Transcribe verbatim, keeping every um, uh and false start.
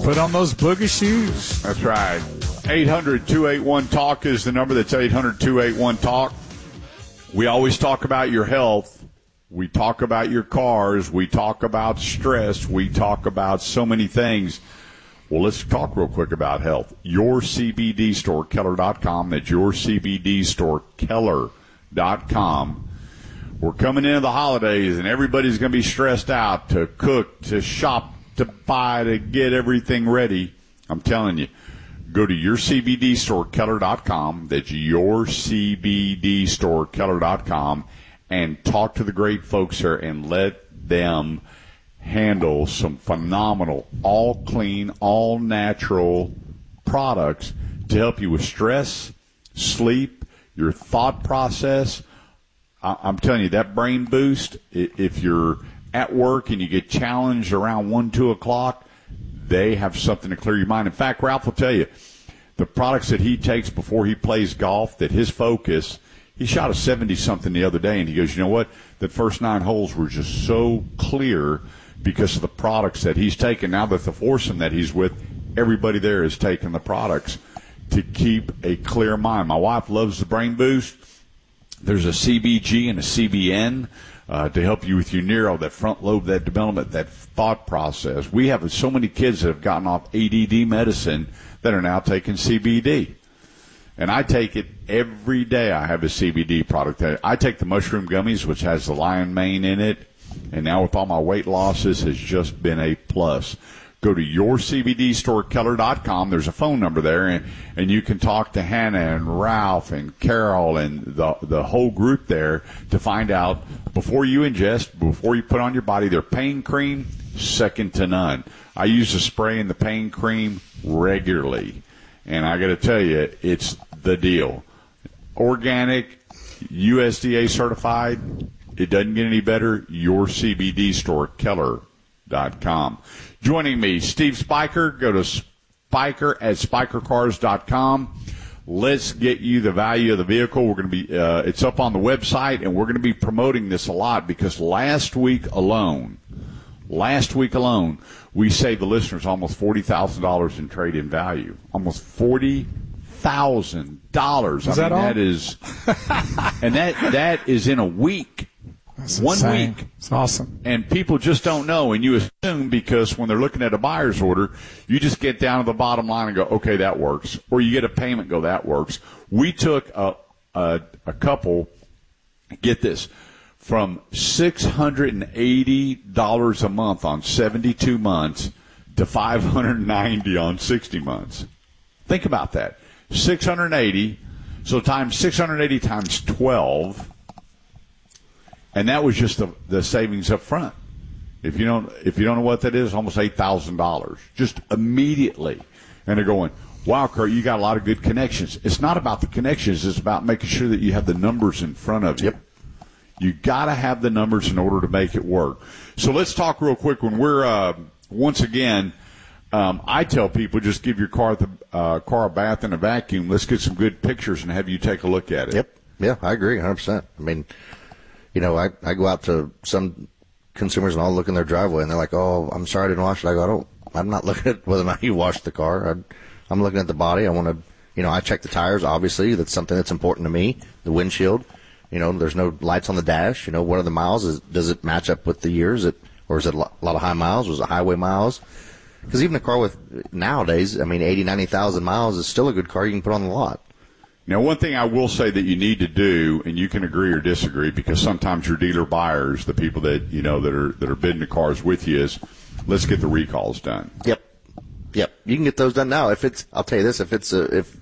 Put on those boogie shoes. That's right. eight hundred two eight one talk is the number. That's eight hundred two eight one talk. We always talk about your health. We talk about your cars. We talk about stress. We talk about so many things. Well, let's talk real quick about health. Your C B D store, Keller dot com. That's your C B D store, Keller dot com. We're coming into the holidays, and everybody's going to be stressed out to cook, to shop, to buy, to get everything ready. I'm telling you, go to your C B D store, Keller dot com. That's your C B D store, Keller dot com, and talk to the great folks there and let them handle some phenomenal, all clean, all natural products to help you with stress, sleep, your thought process. I'm telling you, that brain boost, if you're at work and you get challenged around one, two o'clock, they have something to clear your mind. In fact, Ralph will tell you, the products that he takes before he plays golf, that his focus, he shot a seventy-something the other day, and he goes, you know what, the first nine holes were just so clear because of the products that he's taken. Now that the foursome that he's with, everybody there is taking the products to keep a clear mind. My wife loves the brain boost. There's a C B G and a C B N uh, to help you with your neuro, that front lobe, that development, that thought process. We have so many kids that have gotten off A D D medicine that are now taking C B D. And I take it every day. I have a C B D product. I take the mushroom gummies, which has the lion mane in it. And now with all my weight losses, has just been a plus. Go to your C B D store, Keller dot com. There's a phone number there, and, and you can talk to Hannah and Ralph and Carol and the the whole group there to find out before you ingest, before you put on your body, their pain cream, second to none. I use the spray and the pain cream regularly, and I got to tell you, it's the deal. Organic, U S D A certified. It doesn't get any better. Your C B D store, Keller dot com. Joining me, Steve Spiker. Go to Spiker at Spiker Cars dot com. Let's get you the value of the vehicle. We're going to be, uh, it's up on the website, and we're going to be promoting this a lot because last week alone, last week alone, we saved the listeners almost forty thousand dollars in trade-in value. Almost forty thousand dollars. Is I that mean, all? that is, and that, that is in a week. That's One insane. week. It's awesome. And people just don't know, and you assume because when they're looking at a buyer's order, you just get down to the bottom line and go, okay, that works. Or you get a payment, go, that works. We took a, a, a couple, get this, from six hundred eighty dollars a month on seventy-two months to five hundred ninety dollars on sixty months. Think about that. six hundred eighty, so times six hundred eighty times twelve. And that was just the, the savings up front. If you don't, if you don't know what that is, almost eight thousand dollars just immediately. And they're going, wow, Kurt, you got a lot of good connections. It's not about the connections. It's about making sure that you have the numbers in front of you. Yep. You got to have the numbers in order to make it work. So let's talk real quick. When we're, uh, once again, um, I tell people just give your car, the, uh, car a bath and a vacuum. Let's get some good pictures and have you take a look at it. Yep. Yeah, I agree one hundred percent. I mean, you know, I, I go out to some consumers and I'll look in their driveway and they're like, oh, I'm sorry I didn't wash it. I go, I don't, I'm not looking at whether or not you washed the car. I, I'm looking at the body. I want to, you know, I check the tires, obviously. That's something that's important to me. The windshield, you know, there's no lights on the dash. You know, what are the miles? Is, does it match up with the years? It, or is it a lot, a lot of high miles? Was it highway miles? Because even a car with, nowadays, I mean, eighty, ninety thousand miles is still a good car you can put on the lot. Now, one thing I will say that you need to do, and you can agree or disagree, because sometimes your dealer buyers, the people that you know that are that are bidding the cars with you, is let's get the recalls done. Yep, yep. You can get those done now. If it's, I'll tell you this: if it's a, if